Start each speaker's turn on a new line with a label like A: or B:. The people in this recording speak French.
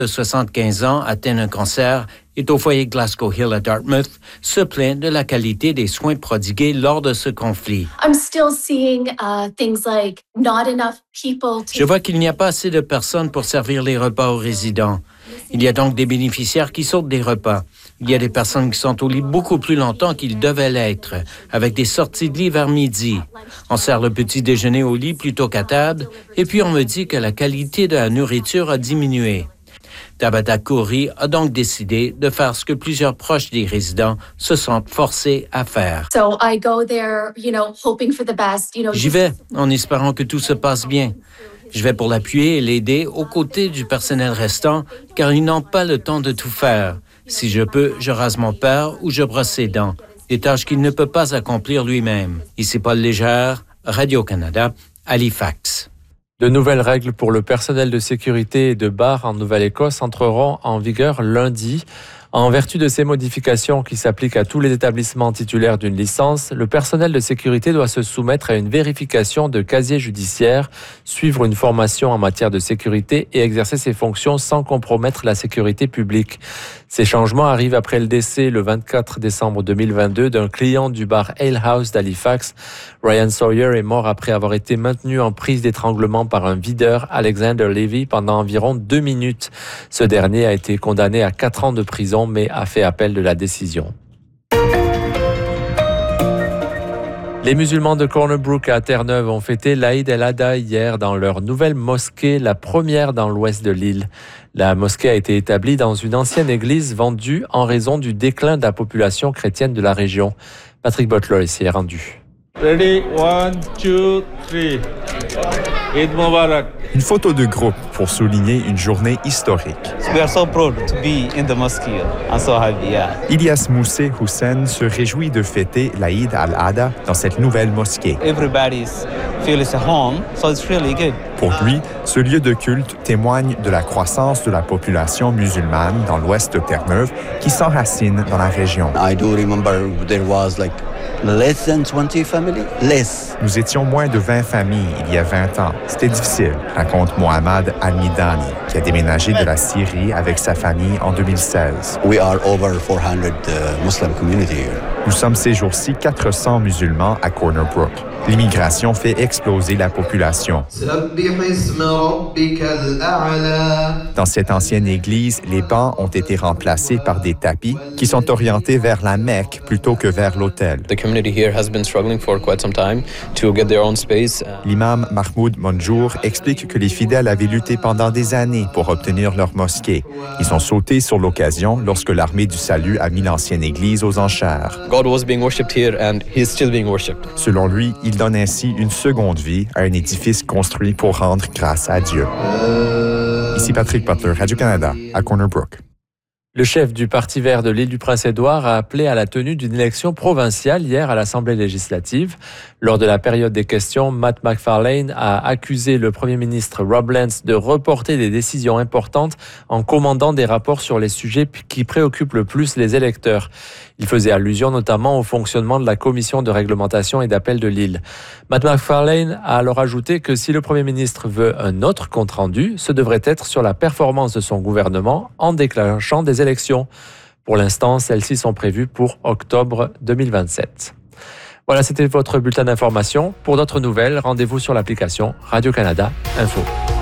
A: de 75 ans atteint d'un cancer est au foyer Glasgow Hill à Dartmouth, se plaint de la qualité des soins prodigués lors de ce conflit. Je vois qu'il n'y a pas assez de personnes pour servir les repas aux résidents. Il y a donc des bénéficiaires qui sautent des repas. Il y a des personnes qui sont au lit beaucoup plus longtemps qu'ils devaient l'être, avec des sorties de lit vers midi. On sert le petit déjeuner au lit plutôt qu'à table, et puis on me dit que la qualité de la nourriture a diminué. Tabata Khoury a donc décidé de faire ce que plusieurs proches des résidents se sentent forcés à faire. J'y vais en espérant que tout se passe bien. Je vais pour l'appuyer et l'aider aux côtés du personnel restant, car ils n'ont pas le temps de tout faire. Si je peux, je rase mon père ou je brosse ses dents, des tâches qu'il ne peut pas accomplir lui-même. Ici Paul Légère, Radio-Canada, Halifax.
B: De nouvelles règles pour le personnel de sécurité et de bar en Nouvelle-Écosse entreront en vigueur lundi. En vertu de ces modifications qui s'appliquent à tous les établissements titulaires d'une licence, le personnel de sécurité doit se soumettre à une vérification de casier judiciaire, suivre une formation en matière de sécurité et exercer ses fonctions sans compromettre la sécurité publique. Ces changements arrivent après le décès, le 24 décembre 2022, d'un client du bar Ale House d'Halifax. Ryan Sawyer est mort après avoir été maintenu en prise d'étranglement par un videur, Alexander Levy, pendant environ 2 minutes. Ce dernier a été condamné à 4 ans de prison, mais a fait appel de la décision. Les musulmans de Corner Brook à Terre-Neuve ont fêté l'Aïd el-Adha hier dans leur nouvelle mosquée, la première dans l'ouest de l'île. La mosquée a été établie dans une ancienne église vendue en raison du déclin de la population chrétienne de la région. Patrick Butler s'y est rendu.
C: Ready, 1, 2, 3. Eid Mubarak.
D: Une photo de groupe pour souligner une journée historique.
E: We are so proud to be in the mosque. I'm so happy, yeah.
D: Ilyas Moussé Hussein se réjouit de fêter l'Aïd al-Adha dans cette nouvelle mosquée.
E: Everybody feels at home, so it's really good.
D: Pour lui, ce lieu de culte témoigne de la croissance de la population musulmane dans l'ouest de Terre-Neuve qui s'enracine dans la région.
F: I do remember there was like less than 20 families, less.
D: Nous étions moins de 20 familles il y a 20 ans. C'était difficile, raconte Mohamed Al-Midani, qui a déménagé de la Syrie avec sa famille en 2016.
F: We are over 400 Muslim community here.
D: Nous sommes ces jours-ci 400 musulmans à Corner Brook. L'immigration fait exploser la population. Dans cette ancienne église, les bancs ont été remplacés par des tapis qui sont orientés vers la Mecque plutôt que vers l'autel. L'imam Mahmoud Monjour explique que les fidèles avaient lutté pendant des années pour obtenir leur mosquée. Ils ont sauté sur l'occasion lorsque l'armée du salut a mis l'ancienne église aux enchères. Selon lui, il donne ainsi une seconde vie à un édifice construit pour rendre grâce à Dieu. Ici Patrick Butler, Radio-Canada, à Corner Brook.
B: Le chef du Parti vert de l'Île-du-Prince-Édouard a appelé à la tenue d'une élection provinciale hier à l'Assemblée législative. Lors de la période des questions, Matt McFarlane a accusé le Premier ministre Rob Lance de reporter des décisions importantes en commandant des rapports sur les sujets qui préoccupent le plus les électeurs. Il faisait allusion notamment au fonctionnement de la commission de réglementation et d'appel de l'île. Matt McFarlane a alors ajouté que si le Premier ministre veut un autre compte-rendu, ce devrait être sur la performance de son gouvernement en déclenchant des élections. Pour l'instant, celles-ci sont prévues pour octobre 2027. Voilà, c'était votre bulletin d'information. Pour d'autres nouvelles, rendez-vous sur l'application Radio-Canada Info.